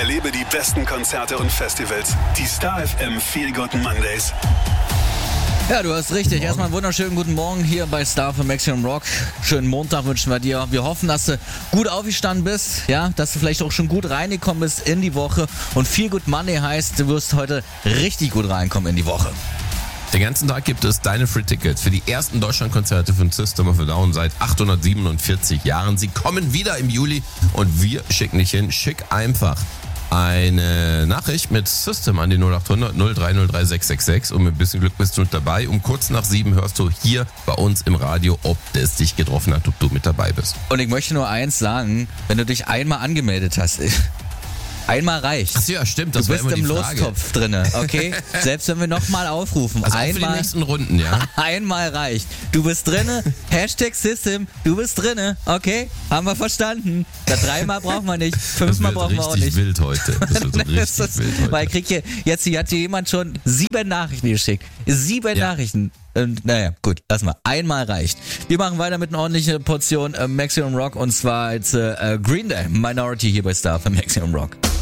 Erlebe die besten Konzerte und Festivals. Die Star FM Feel Good Mondays. Ja, du hast richtig. Erstmal einen wunderschönen guten Morgen hier bei Star für Maximum Rock. Schönen Montag wünschen wir dir. Wir hoffen, dass du gut aufgestanden bist, ja, dass du vielleicht auch schon gut reingekommen bist in die Woche. Und Feel Good Monday heißt, du wirst heute richtig gut reinkommen in die Woche. Den ganzen Tag gibt es deine Free Tickets für die ersten Deutschlandkonzerte von System of a Down seit 847 Jahren. Sie kommen wieder im Juli und wir schicken dich hin. Schick einfach eine Nachricht mit System an die 0800 0303 666 und mit ein bisschen Glück bist du mit dabei. Um kurz nach 7 hörst du hier bei uns im Radio, ob es dich getroffen hat, ob du mit dabei bist. Und ich möchte nur eins sagen, wenn du dich einmal angemeldet hast, einmal reicht. Ach ja, stimmt, das du war bist immer die im Frage. Lostopf drinne, okay? Selbst wenn wir nochmal aufrufen, Also auch für die nächsten Runden, ja? Einmal reicht. Du bist drinne, Hashtag System, du bist drinne, okay? Haben wir verstanden. Das 3-mal brauchen wir nicht, 5-mal brauchen wir auch nicht. Das wird richtig wild heute. Das wird richtig wild heute. Weil jetzt hat hier jemand schon 7 Nachrichten geschickt. 7 Nachrichten. Naja, gut, lass mal. Einmal reicht. Wir machen weiter mit einer ordentlichen Portion Maximum Rock und zwar jetzt Green Day, Minority hier bei Star für Maximum Rock.